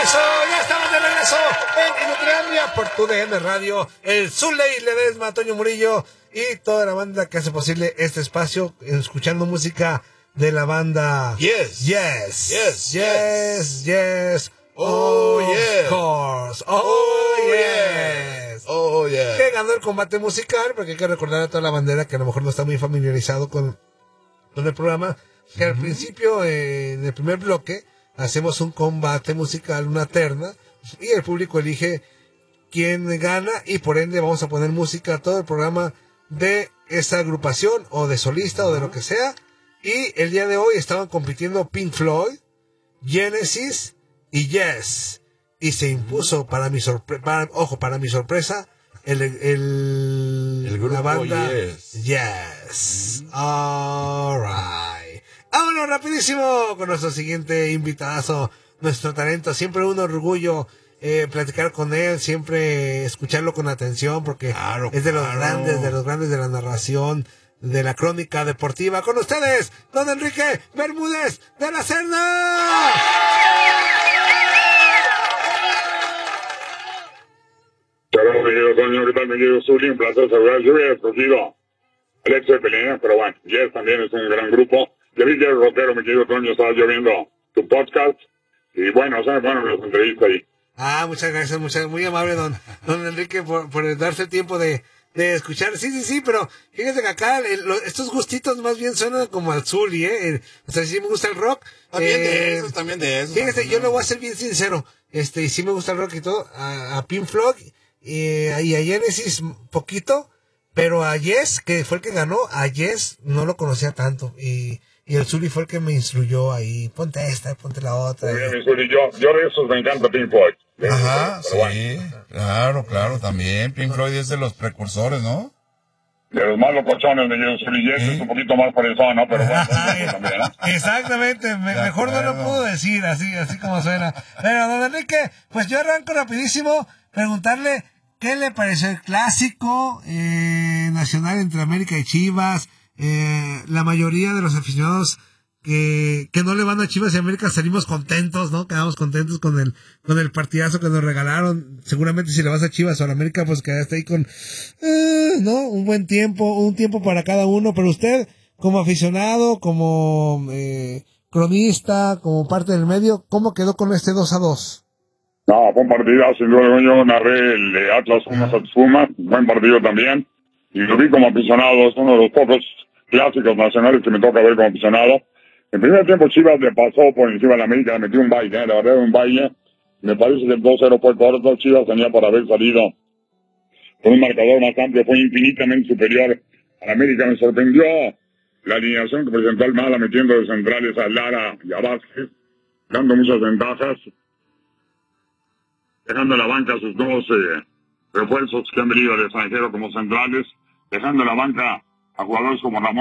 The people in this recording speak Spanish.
Ya estamos de regreso en Inutria por tu DN Radio, el Zuley Ledesma, Toño Murillo y toda la banda que hace posible este espacio, escuchando música de la banda Yes. Oh, yeah. Of course. Oh, yes. Oh, yeah. Que ganó el combate musical, porque hay que recordar a toda la bandera que a lo mejor no está muy familiarizado con el programa, que al principio, en el primer bloque, hacemos un combate musical, una terna, y el público elige quién gana, y por ende vamos a poner música a todo el programa de esa agrupación, o de solista, o de lo que sea. Y el día de hoy estaban compitiendo Pink Floyd, Genesis y Yes. Y se impuso, para mi sorpresa, el grupo la banda Yes. Yes. Alright. Vámonos rapidísimo con nuestro siguiente invitadazo, nuestro talento. Siempre un orgullo platicar con él, siempre escucharlo con atención, porque es de los grandes de la narración, de la crónica deportiva. Con ustedes, don Enrique Bermúdez de la Serna. Saludos, mi querido Toño, ¿qué tal, mi querido Zuli? Un placer saludar. Yo había escogido el ex de Pelea, pero bueno, Yes también es un gran grupo. Ya vi que eres rockero, mi querido Toño, estaba yo viendo tu podcast, y bueno, las entrevistas ahí. Muchas gracias, muy amable don Enrique por darse el tiempo de escuchar. Sí, pero fíjate que acá estos gustitos más bien suenan como al Zuli, o sea, sí me gusta el rock. También de esos. Fíjate, yo le voy a ser bien sincero, y sí me gusta el rock y todo, a Pink Floyd, y a Genesis poquito, pero a Yes, que fue el que ganó, a Yes no lo conocía tanto, y el Zuli fue el que me instruyó ahí, ponte esta, ponte la otra. Muy bien, mi Zuli, yo de esos me encanta Pink Floyd. Ajá, sí, bueno. claro, también. Pink Floyd es de los precursores, ¿no? De los más locochones, mi querido Zuli, Yes es un poquito más por eso, ¿no? Pero bueno, también, ¿no? Exactamente, mejor no lo puedo decir, así como suena. Pero, don Enrique, pues yo arranco rapidísimo, preguntarle qué le pareció el clásico nacional entre América y Chivas. La mayoría de los aficionados que no le van a Chivas y América salimos contentos, ¿no? Quedamos contentos con el partidazo que nos regalaron. Seguramente si le vas a Chivas o a la América, pues quedaste ahí con, ¿no? Un tiempo para cada uno. Pero usted, como aficionado, como cronista, como parte del medio, ¿cómo quedó con este 2-2? No, fue un partidazo, sin duda. Yo narré el de Atlas Pumas, buen partido también. Y lo vi como aficionado, es uno de los pocos clásicos nacionales que me toca ver como aficionado. En primer tiempo Chivas le pasó por encima de la América, le metió un baile, la verdad un baile. Me parece que el 2-0 fue corto, Chivas tenía por haber salido con un marcador más amplio, fue infinitamente superior a la América. Me sorprendió la alineación que presentó Almada, metiendo de centrales a Lara y a Vázquez, dando muchas ventajas, dejando en la banca a sus dos refuerzos que han venido del extranjero como centrales, dejando en la banca a jugadores como Ramón